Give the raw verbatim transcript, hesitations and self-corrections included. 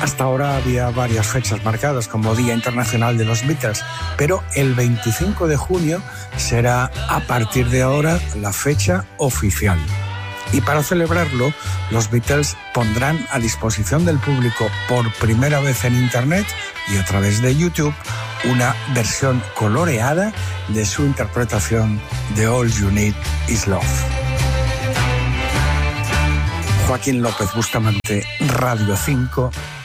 Hasta ahora había varias fechas marcadas como Día Internacional de los Beatles, pero el veinticinco de junio será a partir de ahora la fecha oficial. Y para celebrarlo, los Beatles pondrán a disposición del público por primera vez en Internet y a través de YouTube una versión coloreada de su interpretación de All You Need Is Love. Joaquín López Bustamante, Radio cinco,